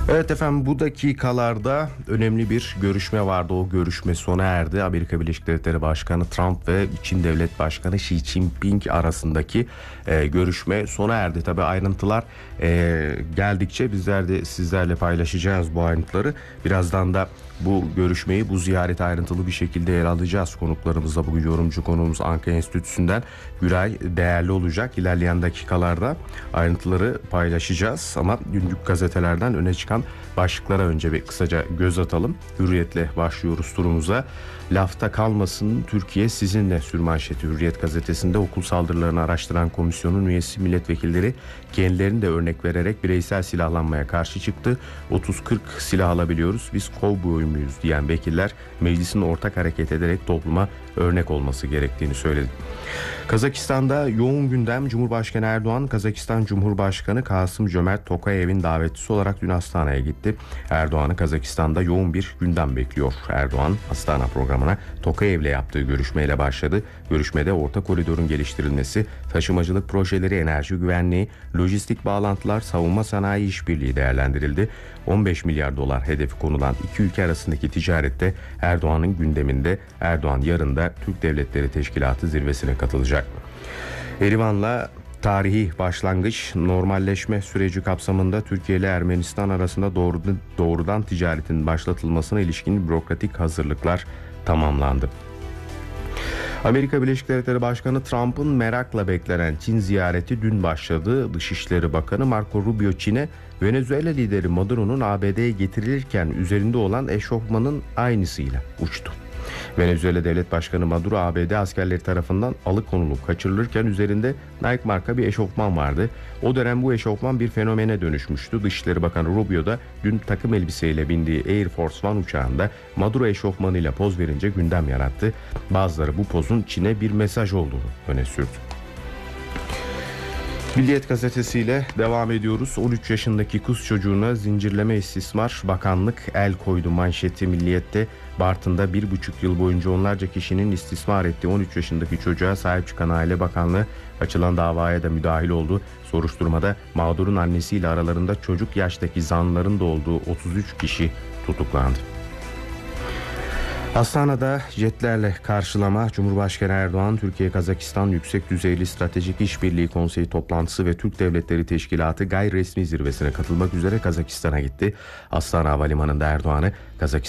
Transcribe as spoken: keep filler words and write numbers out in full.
Evet efendim, bu dakikalarda önemli bir görüşme vardı. O görüşme sona erdi. Amerika Birleşik Devletleri Başkanı Trump ve Çin Devlet Başkanı Xi Jinping arasındaki e, görüşme sona erdi. Tabii ayrıntılar e, geldikçe bizler de sizlerle paylaşacağız bu ayrıntıları. Birazdan da bu görüşmeyi, bu ziyareti ayrıntılı bir şekilde ele alacağız. Konuklarımızla bugün yorumcu konuğumuz Ankara Enstitüsü'nden Güray Değerli olacak. İlerleyen dakikalarda ayrıntıları paylaşacağız. Ama günlük gazetelerden öne çıkan başlıklara önce bir kısaca göz atalım. Hürriyet'le başlıyoruz turumuza. Lafta kalmasın Türkiye sizinle sürmanşeti Hürriyet gazetesinde. Okul saldırılarını araştıran komisyonun üyesi milletvekilleri kendilerini de örnek vererek bireysel silahlanmaya karşı çıktı. otuz kırk silah alabiliyoruz, biz kovboy muyuz diyen vekiller meclisin ortak hareket ederek topluma örnek olması gerektiğini söyledi. Kazakistan'da yoğun gündem. Cumhurbaşkanı Erdoğan, Kazakistan Cumhurbaşkanı Kasım-Jomart Tokayev'in davetlisi olarak dün Astana'ya gitti. Erdoğan'ı Kazakistan'da yoğun bir gündem bekliyor. Erdoğan, Astana programına Tokayev'le yaptığı görüşmeyle başladı. Görüşmede orta koridorun geliştirilmesi, taşımacılık projeleri, enerji güvenliği, lojistik bağlantılar, savunma sanayi işbirliği değerlendirildi. on beş milyar dolar hedefi konulan iki ülke arasındaki ticarette Erdoğan'ın gündeminde. Erdoğan yarın da Türk Devletleri Teşkilatı zirvesine katılacak. Erivan'la tarihi başlangıç, normalleşme süreci kapsamında Türkiye ile Ermenistan arasında doğrudan, doğrudan ticaretin başlatılmasına ilişkin bürokratik hazırlıklar tamamlandı. Amerika Birleşik Devletleri Başkanı Trump'ın merakla beklenen Çin ziyareti dün başladı. Dışişleri Bakanı Marco Rubio Çin'e Venezuela lideri Maduro'nun A B D'ye getirilirken üzerinde olan eşofmanın aynısıyla uçtu. Venezuela Devlet Başkanı Maduro, A B D askerleri tarafından alıkonulup kaçırılırken üzerinde Nike marka bir eşofman vardı. O dönem bu eşofman bir fenomene dönüşmüştü. Dışişleri Bakanı Rubio da dün takım elbiseyle bindiği Air Force One uçağında Maduro eşofmanıyla poz verince gündem yarattı. Bazıları bu pozun Çin'e bir mesaj olduğunu öne sürdü. Milliyet gazetesiyle devam ediyoruz. on üç yaşındaki kız çocuğuna zincirleme istismar, bakanlık el koydu manşeti Milliyet'te. Bartın'da bir buçuk yıl boyunca onlarca kişinin istismar ettiği on üç yaşındaki çocuğa sahip çıkan Aile Bakanlığı açılan davaya da müdahil oldu. Soruşturmada mağdurun annesiyle aralarında çocuk yaştaki zanlıların da olduğu otuz üç kişi tutuklandı. Astana'da jetlerle karşılama. Cumhurbaşkanı Erdoğan, Türkiye-Kazakistan Yüksek Düzeyli Stratejik İşbirliği Konseyi toplantısı ve Türk Devletleri Teşkilatı gayri resmi zirvesine katılmak üzere Kazakistan'a gitti. Astana Havalimanı'nda Erdoğan'ı Kazakistan